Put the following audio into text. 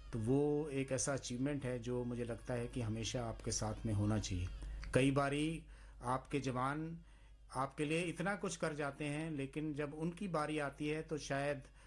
तो वो एक ऐसा अचीवमेंट है जो मुझे लगता है कि हमेशा आपके साथ में होना चाहिए। कई बारी आपके जवान आपके लिए इतना कुछ कर जाते हैं, लेकिन जब उनकी बारी आती है तो शायद